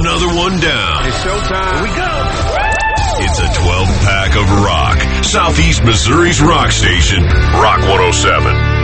another one down. It's showtime. Here we go. It's a 12-pack of rock. Southeast Missouri's rock station, Rock 107.